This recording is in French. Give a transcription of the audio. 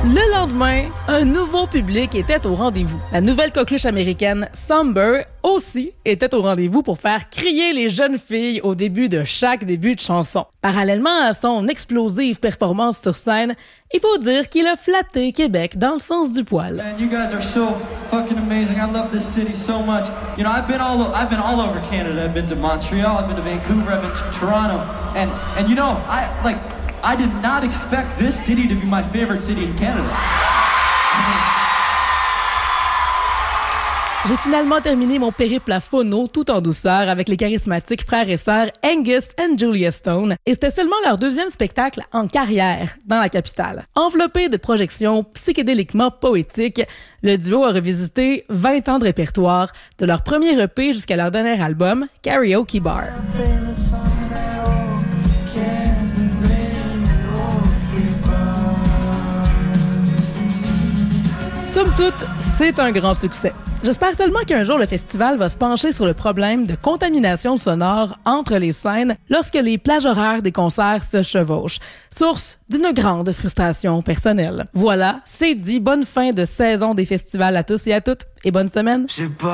Le lendemain, un nouveau public était au rendez-vous. La nouvelle coqueluche américaine Somber aussi était au rendez-vous pour faire crier les jeunes filles au début de chaque début de chanson. Parallèlement à son explosive performance sur scène, il faut dire qu'il a flatté Québec dans le sens du poil. Man, you guys are so fucking amazing. I love this city so much. You know, I've been all over Canada. I've been to Montreal, I've been to Vancouver, I've been to Toronto, and you know, I did not expect this city to be my favorite city in Canada. J'ai finalement terminé mon périple à phono tout en douceur avec les charismatiques frères et sœurs Angus et Julia Stone, et c'était seulement leur deuxième spectacle en carrière dans la capitale. Enveloppé de projections psychédéliquement poétiques, le duo a revisité 20 ans de répertoire, de leur premier EP jusqu'à leur dernier album, Karaoke Bar. Somme toute, c'est un grand succès. J'espère seulement qu'un jour le festival va se pencher sur le problème de contamination sonore entre les scènes lorsque les plages horaires des concerts se chevauchent, source d'une grande frustration personnelle. Voilà, c'est dit, bonne fin de saison des festivals à tous et à toutes, et bonne semaine.